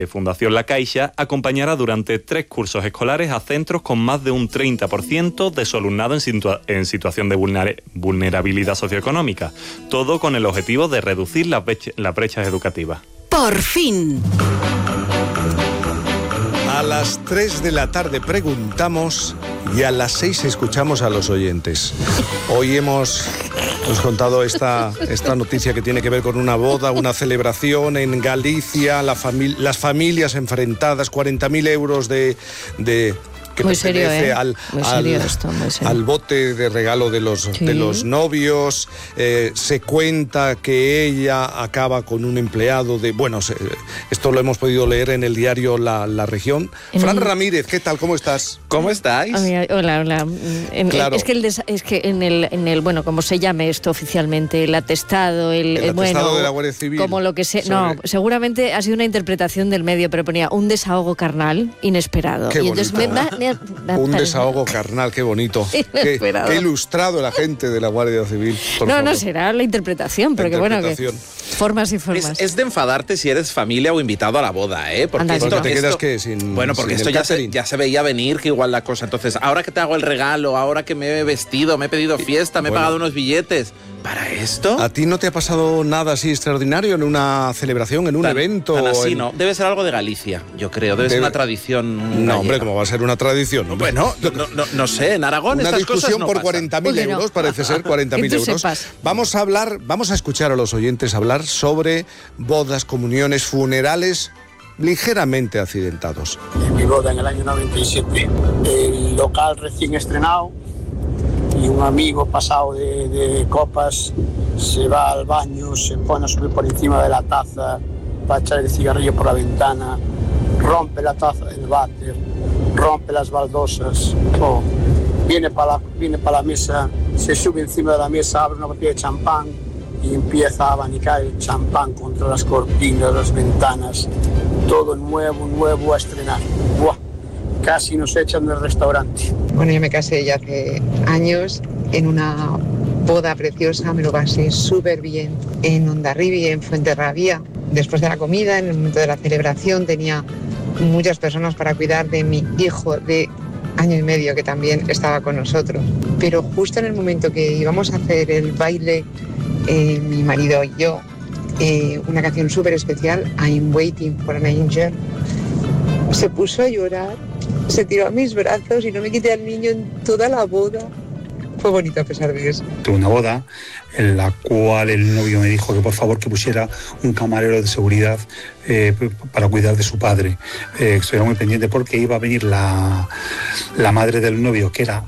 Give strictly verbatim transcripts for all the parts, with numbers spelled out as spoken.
Fundación La Caixa acompañará durante tres cursos escolares a centros con más de un treinta por ciento de su alumnado en, situa- en situación de vulner- vulnerabilidad socioeconómica, todo con el objetivo de reducir las, brech- las brechas educativas. Por fin. A las tres de la tarde preguntamos y a las seis escuchamos a los oyentes. Hoy hemos, hemos contado esta, esta noticia que tiene que ver con una boda, una celebración en Galicia, la fami- las familias enfrentadas, cuarenta mil euros de... de que muy pertenece serio, ¿eh? al, muy al, serio esto, muy serio. al bote de regalo de los, sí. de los novios. Eh, se cuenta que ella acaba con un empleado de... Bueno, se, esto lo hemos podido leer en el diario La, La Región. En Fran el... Ramírez, ¿qué tal? ¿Cómo estás? ¿Cómo estáis? Amiga, hola, hola. En, claro. Es que, el, des, es que en, el, en el, bueno, como se llame esto oficialmente, el atestado, el, el, el atestado bueno, de la Guardia Civil. Como lo que se... sobre... No, seguramente ha sido una interpretación del medio, pero ponía un desahogo carnal inesperado. Qué y entonces bonito. me, me, me, un desahogo carnal, qué bonito. Qué, qué ilustrado la gente de la Guardia Civil. No, favor. no será la interpretación, pero que bueno, que formas y formas. Es, es de enfadarte si eres familia o invitado a la boda, ¿eh? Porque Anda, esto, porque te esto, quedas que sin Bueno, porque sin esto ya se, ya se veía venir que igual la cosa. Entonces, ahora que te hago el regalo, ahora que me he vestido, me he pedido fiesta, me he bueno. pagado unos billetes. ¿Para esto? ¿A ti no te ha pasado nada así extraordinario en una celebración, en un tan, evento? Tan así, en... no. Debe ser algo de Galicia, yo creo. Debe, Debe... ser una tradición No, gallega. hombre, ¿cómo va a ser una tradición? ¿No? Bueno, no, no, no, no sé, en Aragón una estas discusión cosas no por cuarenta mil euros, no. Parece ser cuarenta mil euros. Sepas. Vamos a hablar, vamos a escuchar a los oyentes hablar sobre bodas, comuniones, funerales ligeramente accidentados. En mi boda en el año noventa y siete, el local recién estrenado y un amigo pasado de, de copas se va al baño, se pone a subir por encima de la taza para echar el cigarrillo por la ventana, rompe la taza del váter, rompe las baldosas, oh, viene para la, viene para la mesa, se sube encima de la mesa, abre una botella de champán y empieza a abanicar el champán contra las cortinas, las ventanas, todo nuevo, nuevo a estrenar. ¡Buah! Casi nos echan del restaurante. Bueno, yo me casé ya hace años en una boda preciosa, me lo pasé súper bien en Hondarribia, en Fuenterrabía. Después de la comida, en el momento de la celebración, tenía muchas personas para cuidar de mi hijo de año y medio que también estaba con nosotros. Pero justo en el momento que íbamos a hacer el baile, eh, mi marido y yo, eh, una canción súper especial, I'm Waiting for an Angel, se puso a llorar, se tiró a mis brazos y no me quité al niño en toda la boda. Fue bonito a pesar de eso. Tuve una boda en la cual el novio me dijo que por favor que pusiera un camarero de seguridad eh, para cuidar de su padre. Eh, estuviera muy pendiente porque iba a venir la, la madre del novio, que era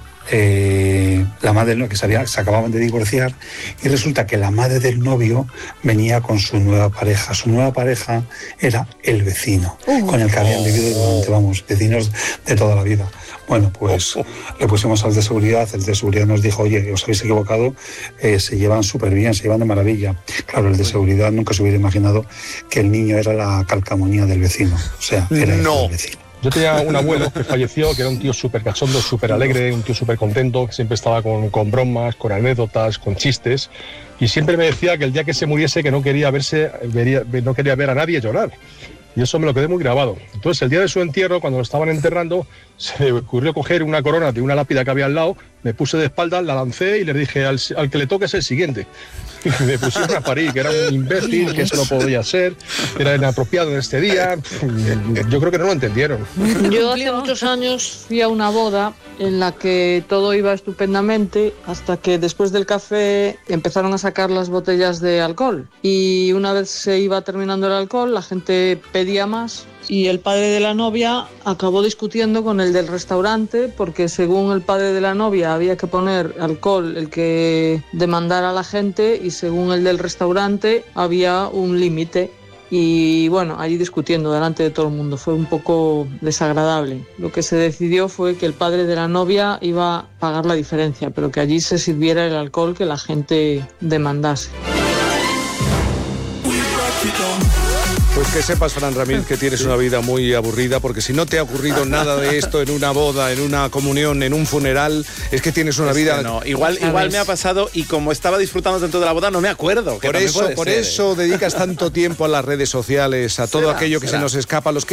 eh, la madre del novio, que se, había, se acababan de divorciar, y resulta que la madre del novio venía con su nueva pareja. Su nueva pareja era el vecino, uh, con el que habían vivido durante, vamos, vecinos de toda la vida. Bueno, pues le pusimos al de seguridad, el de seguridad nos dijo, oye, os habéis equivocado, eh, se llevan súper bien, se llevan de maravilla. Claro, el de seguridad nunca se hubiera imaginado que el niño era la calcamonía del vecino, o sea, era no. el vecino. Yo tenía un abuelo que falleció, que era un tío súper cachondo, súper alegre, un tío súper contento, que siempre estaba con, con bromas, con anécdotas, con chistes, y siempre me decía que el día que se muriese que no quería verse, vería, no quería ver a nadie llorar. Y eso me lo quedé muy grabado. Entonces, el día de su entierro, cuando lo estaban enterrando, se me ocurrió coger una corona de una lápida que había al lado, me puse de espaldas, la lancé y le dije, al, al que le toque es el siguiente. Y me pusieron a parir, que era un imbécil, que eso no podía ser, era inapropiado en este día. Yo creo que no lo entendieron. Yo hace muchos años fui a una boda en la que todo iba estupendamente hasta que después del café empezaron a sacar las botellas de alcohol. Y una vez se iba terminando el alcohol, la gente pedía más. Y el padre de la novia acabó discutiendo con el del restaurante porque según el padre de la novia había que poner alcohol el que demandara a la gente y según el del restaurante había un límite. Y bueno, allí discutiendo delante de todo el mundo, fue un poco desagradable. Lo que se decidió fue que el padre de la novia iba a pagar la diferencia, pero que allí se sirviera el alcohol que la gente demandase. Pues Pues que sepas, Fran Ramírez, que tienes una vida muy aburrida, porque si no te ha ocurrido nada de esto en una boda, en una comunión, en un funeral, es que tienes una es vida... No, igual, igual me ha pasado y como estaba disfrutando dentro de la boda no me acuerdo. Que por eso, por ser, eso ¿eh? dedicas tanto tiempo a las redes sociales, a todo será, aquello que será. se nos escapa, los